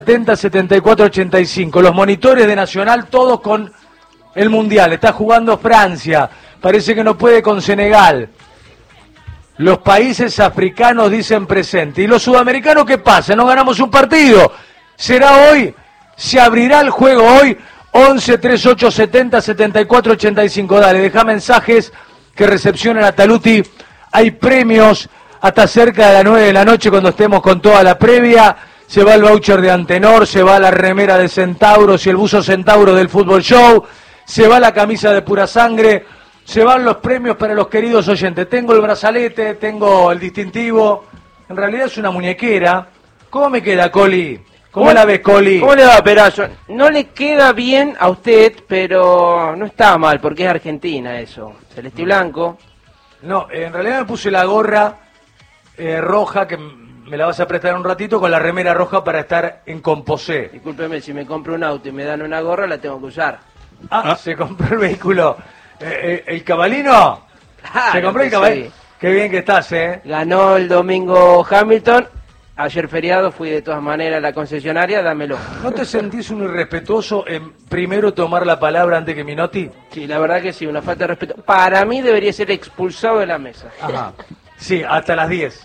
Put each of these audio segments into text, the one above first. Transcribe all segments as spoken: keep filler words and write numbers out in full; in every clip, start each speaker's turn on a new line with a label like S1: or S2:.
S1: setenta, setenta y cuatro, ochenta y cinco. Los monitores de Nacional, todos con el Mundial. Está jugando Francia. Parece que no puede con Senegal. Los países africanos dicen presente. ¿Y los sudamericanos qué pasa? ¿No ganamos un partido? ¿Será hoy? ¿Se abrirá el juego hoy? once, treinta y ocho, setenta, setenta y cuatro, ochenta y cinco. Dale, deja mensajes que recepcionen a Taluti. Hay premios hasta cerca de las nueve de la noche cuando estemos con toda la previa. Se va el voucher de Antenor, se va la remera de Centauros y el buzo Centauro del Fútbol Show, se va la camisa de Pura Sangre, se van los premios para los queridos oyentes. Tengo el brazalete, tengo el distintivo, en realidad es una muñequera. ¿Cómo me queda, Coli? ¿Cómo, ¿Cómo la ves, Coli?
S2: ¿Cómo le va, Perazo? No le queda bien a usted, pero no está mal, porque es Argentina eso. Celeste y blanco.
S1: No, en realidad me puse la gorra eh, roja que... me la vas a prestar un ratito con la remera roja para estar en composé.
S2: Discúlpeme, si me compro un auto y me dan una gorra, la tengo que usar.
S1: Ah, ¿Ah? Se compró el vehículo. Eh, eh, ¿El cabalino?
S2: Claro,
S1: ¿Se compró el cabalino? Sí. Qué bien que estás, ¿eh?
S2: Ganó el domingo Hamilton. Ayer feriado fui de todas maneras a la concesionaria, dámelo.
S1: ¿No te sentís un irrespetuoso en primero tomar la palabra antes que Minotti?
S2: Sí, la verdad que sí, una falta de respeto. Para mí debería ser expulsado de la mesa.
S1: Ajá. Sí, hasta las diez.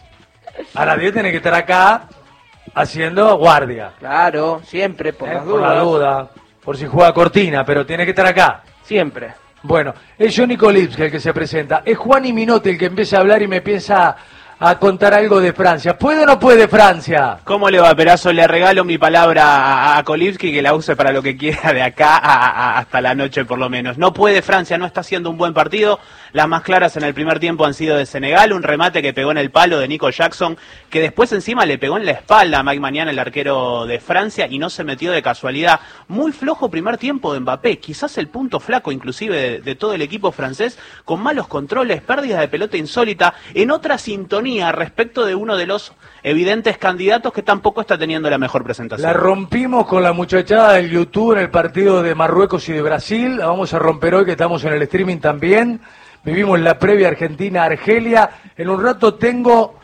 S1: A las diez tenés que estar acá haciendo guardia.
S2: Claro, siempre, por,
S1: ¿Eh?
S2: las
S1: por la duda. Por si juega Cortina, pero tiene que estar acá.
S2: Siempre.
S1: Bueno, es Johnny Colipsky el que se presenta. Es Juan y Minotti el que empieza a hablar y me piensa a contar algo de Francia. ¿Puede o no puede Francia?
S3: ¿Cómo le va, Perazo? Le regalo mi palabra a, a Kolipsky, que la use para lo que quiera de acá a, a, hasta la noche por lo menos. No puede Francia, no está haciendo un buen partido. Las más claras en el primer tiempo han sido de Senegal, un remate que pegó en el palo de Nico Jackson, que después encima le pegó en la espalda a Mike Maignan, el arquero de Francia, y no se metió de casualidad. Muy flojo primer tiempo de Mbappé, quizás el punto flaco inclusive de, de todo el equipo francés, con malos controles, pérdidas de pelota insólita, en otra sintonía respecto de uno de los evidentes candidatos que tampoco está teniendo la mejor presentación.
S1: La rompimos con la muchachada del YouTube en el partido de Marruecos y de Brasil, la vamos a romper hoy que estamos en el streaming también. Vivimos la previa Argentina-Argelia. En un rato tengo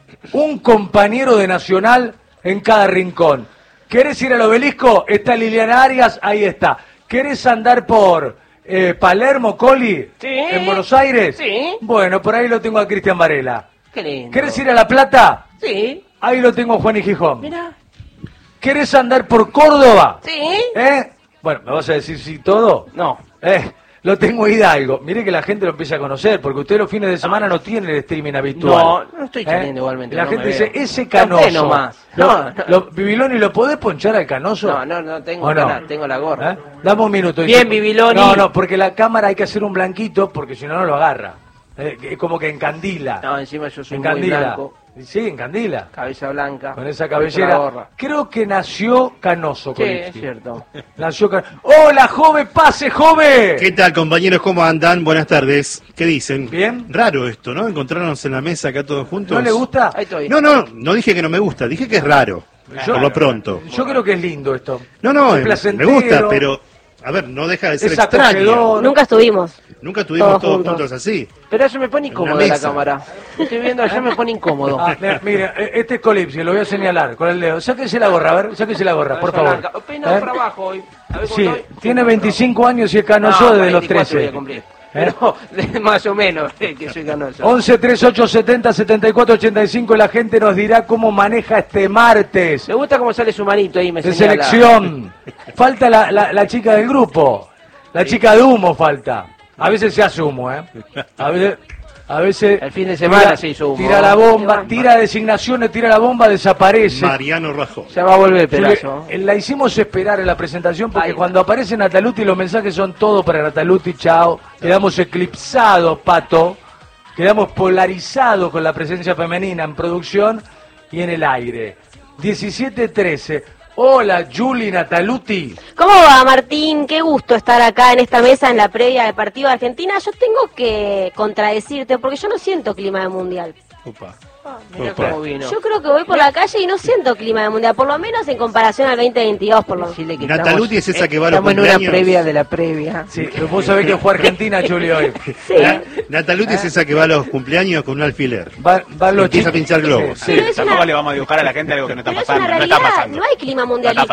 S1: un compañero de Nacional en cada rincón. ¿Querés ir al Obelisco? Está Liliana Arias, ahí está. ¿Querés andar por eh, Palermo, Coli?
S2: Sí.
S1: ¿En Buenos Aires?
S2: Sí.
S1: Bueno, por ahí lo tengo a Cristian Varela.
S2: Qué lindo.
S1: ¿Querés ir a La Plata?
S2: Sí.
S1: Ahí lo tengo a Juan y Gijón.
S2: Mira.
S1: ¿Querés andar por Córdoba?
S2: Sí.
S1: ¿Eh? Bueno, ¿me vas a decir sí todo?
S2: No.
S1: ¿Eh? Lo tengo Hidalgo. Mire que la gente lo empieza a conocer, porque usted los fines de semana no, no tiene el streaming habitual.
S2: No, no estoy saliendo ¿Eh? igualmente.
S1: Y la
S2: no
S1: gente
S2: me
S1: dice,
S2: veo.
S1: ese Canoso.
S2: No, más.
S1: Lo,
S2: No, no.
S1: Lo, Bibiloni, ¿lo podés ponchar al Canoso?
S2: No, no, no tengo,
S1: no?
S2: La, tengo la gorra.
S1: ¿Eh? Dame un minuto.
S2: Bien, Bibiloni.
S1: No, no, porque la cámara hay que hacer un blanquito, porque si no, no lo agarra. Eh, es como que encandila.
S2: No, encima yo soy
S1: encandila.
S2: muy blanco.
S1: Sí, encandila.
S2: Cabeza blanca.
S1: Con esa cabellera. Creo que nació Canoso.
S2: Sí, es cierto.
S1: Nació Canoso. ¡Hola, joven! ¡Pase, joven!
S4: ¿Qué tal, compañeros? ¿Cómo andan? Buenas tardes. ¿Qué dicen?
S1: Bien.
S4: Raro esto, ¿no? Encontrarnos en la mesa acá todos juntos.
S1: ¿No le gusta?
S2: Ahí estoy.
S4: No, no, no dije que no me gusta. Dije que es raro.
S1: Yo,
S4: por lo pronto.
S1: Yo creo que es lindo esto.
S4: No, no,
S1: es
S4: me gusta, pero... A ver, no deja de ser
S1: es
S4: extraño.
S1: Acogedor.
S5: Nunca estuvimos.
S4: Nunca estuvimos todos, todos juntos. juntos así.
S2: Pero eso me pone incómodo la cámara. Estoy viendo allá, me pone incómodo.
S1: Ah, mire, este es Colipsky, lo voy a señalar con el dedo. Sáquese la gorra, a ver, sáquese la gorra, por favor.
S2: Peinado para abajo hoy.
S1: Sí, tiene veinticinco años y es Canoso
S2: no,
S1: desde los trece.
S2: Voy a cumplir. Pero más o menos eh, que soy Canoso.
S1: once, treinta y ocho, setenta, setenta y cuatro, ochenta y cinco. La gente nos dirá cómo maneja este martes.
S2: Me gusta cómo sale su manito ahí, me
S1: de
S2: señala.
S1: Selección. Falta la, la, la chica del grupo. La chica de humo falta. A veces se hace humo, ¿eh? A veces... A veces
S2: el fin de semana
S1: tira,
S2: se hizo humo.
S1: Tira la bomba, tira designaciones, tira la bomba, desaparece.
S4: Mariano Rajoy.
S2: Se va a volver pedazo.
S1: La hicimos esperar en la presentación porque
S2: Ay,
S1: cuando aparece Nataluti los mensajes son todos para Nataluti, chao. Quedamos eclipsados, Pato. Quedamos polarizados con la presencia femenina en producción y en el aire. diecisiete trece. Hola, Juli Nataluti.
S5: ¿Cómo va, Martín? Qué gusto estar acá en esta mesa en la previa del partido de Argentina. Yo tengo que contradecirte porque yo no siento clima de mundial.
S4: Opa.
S2: Mira
S4: Opa.
S2: cómo vino.
S5: Yo creo que voy por la calle y no siento clima de mundial, por lo menos en comparación al veinte veintidós, por lo menos.
S2: Decirle que
S4: Nataluti
S2: estamos-
S4: es esa que va a los
S2: Estamos en una
S4: cumpleaños.
S2: previa de la previa.
S1: Sí, pero vos sabés que fue Argentina, Julio, hoy.
S5: Sí.
S4: Na- Nataluti es esa que va a los cumpleaños con un alfiler.
S1: Va- van los
S4: Empieza a
S1: chicos-
S4: pinchar globos.
S1: Sí,
S5: Pero es
S3: Tampoco
S5: una-
S3: le vamos a dibujar a la gente algo que no está
S5: Pero es
S3: pasando.
S5: una
S3: No está
S5: realidad,
S3: pasando.
S5: no hay clima
S3: No está
S5: mundialista